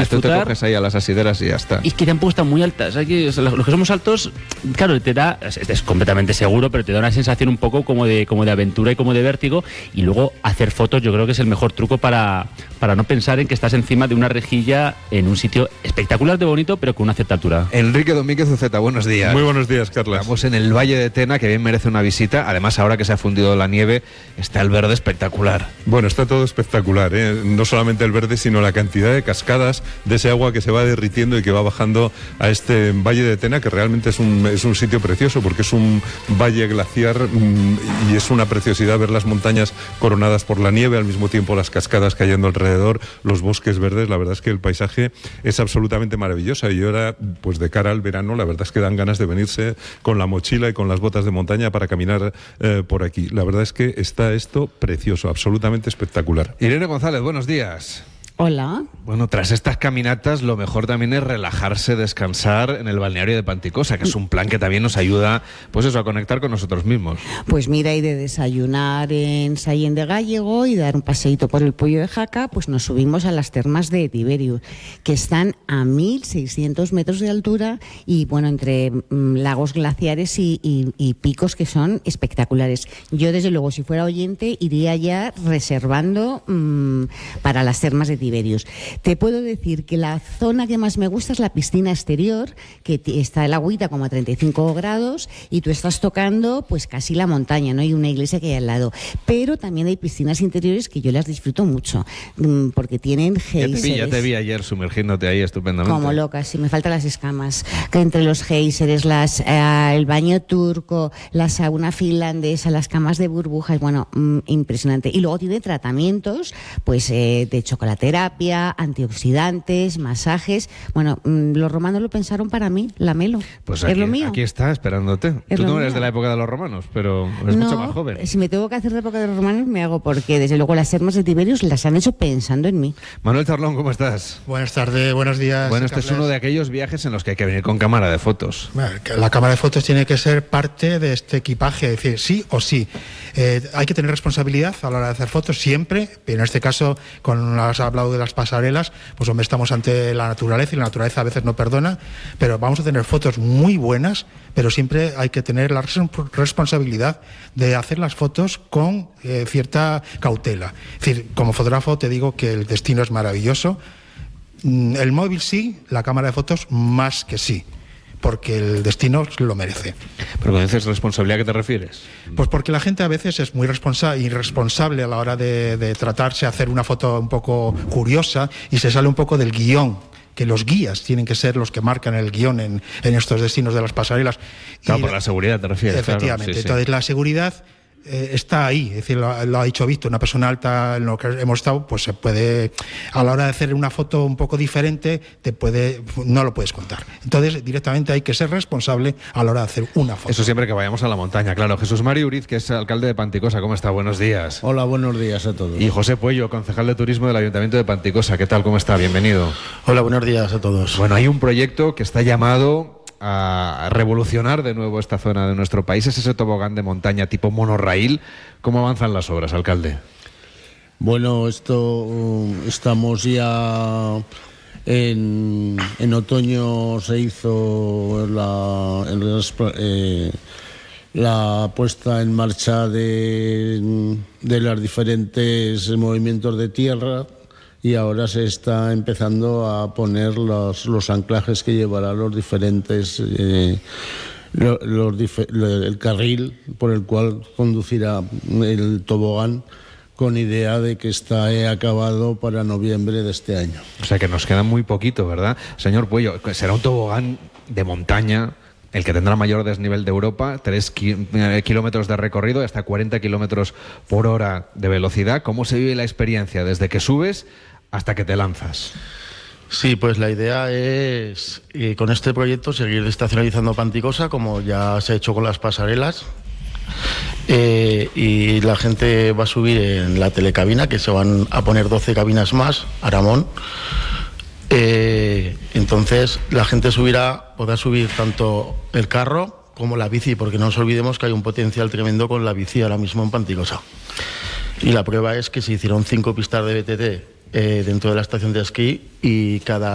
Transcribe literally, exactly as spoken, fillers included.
disfrutar. Tú te coges ahí a las asideras y ya está. Y es que tampoco están muy altas. Hay que, o sea, los que somos altos, claro, te da, es, es completamente seguro, pero te da una sensación un poco como de, como de aventura y como de vértigo. Y luego hacer fotos, yo creo que es el mejor truco para, para no pensar en que estás encima de una rejilla en un sitio espectacular de bonito, pero con una cierta altura. Enrique Domínguez Uceta, buenos días. Muy buenos días, Carlos. Estamos en el Valle de Tena, que bien merece una visita. Además, ahora que se ha fundido la nieve, está el verde espectacular. Bueno, está todo espectacular, ¿eh? No solamente el verde, sino la cantidad de cascadas de ese agua que se va derritiendo y que va bajando a este Valle de Tena, que realmente es un, es un sitio precioso, porque es un valle glaciar mmm, y es una preciosidad ver las montañas coronadas por la nieve, al mismo tiempo las cascadas cayendo alrededor, los bosques verdes. La verdad es que el paisaje es absolutamente maravilloso, y ahora, pues de cara al verano, la verdad es que dan ganas de venirse con la mochila y con las botas de montaña para caminar eh, por aquí. La verdad es que está esto precioso, absolutamente espectacular. Irene González, buenos días. Hola. Bueno, tras estas caminatas, lo mejor también es relajarse, descansar en el balneario de Panticosa, que es un plan que también nos ayuda, pues eso, a conectar con nosotros mismos. Pues mira, y de desayunar en Sallén de Gállego y dar un paseíto por el Pollo de Jaca, pues nos subimos a las termas de Tiberius, que están a mil seiscientos metros de altura y, bueno, entre mmm, lagos glaciares y, y, y picos que son espectaculares. Yo, desde luego, si fuera oyente, iría ya reservando mmm, para las termas de Tiberius. Te puedo decir que la zona que más me gusta es la piscina exterior, que está el agüita como a treinta y cinco grados y tú estás tocando pues casi la montaña, ¿no? Y una iglesia que hay al lado. Pero también hay piscinas interiores que yo las disfruto mucho, porque tienen géiseres. Ya te vi, ya te vi ayer sumergiéndote ahí estupendamente. Como loca, sí, me faltan las escamas. Que entre los géiseres, las, eh, el baño turco, la sauna finlandesa, las camas de burbujas, bueno, mmm, impresionante. Y luego tiene tratamientos pues eh, de chocolatera, terapia, antioxidantes, masajes. Bueno, mmm, los romanos lo pensaron para mí, la Melo. Pues es aquí, lo mío. Aquí está, esperándote. Es Tú no mío. eres de la época de los romanos, pero eres no, mucho más joven. Si me tengo que hacer de época de los romanos, me hago, porque desde luego las termas de Tiberius las han hecho pensando en mí. Manuel Charlón, ¿cómo estás? Buenas tardes, buenos días. Bueno, este Carles. es uno de aquellos viajes en los que hay que venir con cámara de fotos. Bueno, la cámara de fotos tiene que ser parte de este equipaje, es decir, sí o sí. Eh, hay que tener responsabilidad a la hora de hacer fotos siempre, pero en este caso, con has hablado de las pasarelas, pues hombre, estamos ante la naturaleza y la naturaleza a veces no perdona, pero vamos a tener fotos muy buenas, pero siempre hay que tener la responsabilidad de hacer las fotos con eh, cierta cautela. Es decir, como fotógrafo te digo que el destino es maravilloso. El móvil sí, la cámara de fotos más que sí, porque el destino lo merece. ¿Pero cuando dices responsabilidad, ¿a qué te refieres? Pues porque la gente a veces es muy responsa- irresponsable a la hora de, de tratarse, hacer una foto un poco curiosa y se sale un poco del guión, que los guías tienen que ser los que marcan el guión en, en estos destinos de las pasarelas. Claro, Y por la seguridad te refieres. Efectivamente, claro, sí, sí. entonces la seguridad eh, está ahí, es decir, lo, lo ha dicho Víctor, una persona alta en lo que hemos estado, pues se puede, a la hora de hacer una foto un poco diferente, te puede, no lo puedes contar. Entonces directamente hay que ser responsable a la hora de hacer una foto. Eso siempre que vayamos a la montaña, claro. Jesús Mario Uriz, que es alcalde de Panticosa, ¿cómo está? Buenos días. Hola, buenos días a todos. Y José Puello, concejal de turismo del Ayuntamiento de Panticosa, ¿qué tal? ¿Cómo está? Bienvenido. Hola, buenos días a todos. Bueno, hay un proyecto que está llamado a revolucionar de nuevo esta zona de nuestro país. Es ese tobogán de montaña tipo monorraíl. ¿Cómo avanzan las obras, alcalde? Bueno, esto uh, estamos ya en, en otoño se hizo la, el, eh, la puesta en marcha de, de los diferentes movimientos de tierra. Y ahora se está empezando a poner los, los anclajes que llevarán los diferentes, eh, los, los dif- el carril por el cual conducirá el tobogán, con idea de que está acabado para noviembre de este año. O sea que nos queda muy poquito, ¿verdad? Señor Puello, será un tobogán de montaña, el que tendrá mayor desnivel de Europa, tres ki- eh, kilómetros de recorrido, hasta cuarenta kilómetros por hora de velocidad. ¿Cómo se vive la experiencia desde que subes hasta que te lanzas? Sí, pues la idea es, eh, con este proyecto, seguir estacionalizando Panticosa, como ya se ha hecho con las pasarelas. Eh, y la gente va a subir en la telecabina, que se van a poner doce cabinas más, Aramón. Eh, entonces la gente subirá, podrá subir tanto el carro como la bici, porque no nos olvidemos que hay un potencial tremendo con la bici ahora mismo en Panticosa. Y la prueba es que se hicieron cinco pistas de B T T eh, dentro de la estación de esquí, y cada